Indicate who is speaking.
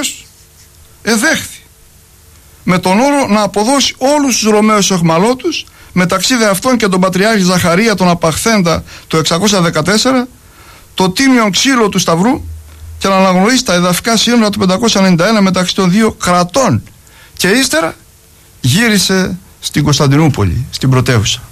Speaker 1: οποίος εδέχθη με τον όρο να αποδώσει όλους τους Ρωμαίους αιχμαλώτους, μεταξύ δε αυτών και τον Πατριάρχη Ζαχαρία τον Απαχθέντα το 614, το τίμιον ξύλο του Σταυρού, και να αναγνωρίσει τα εδαφικά σύνορα του 591 μεταξύ των δύο κρατών, και ύστερα γύρισε στην Κωνσταντινούπολη, στην πρωτεύουσα.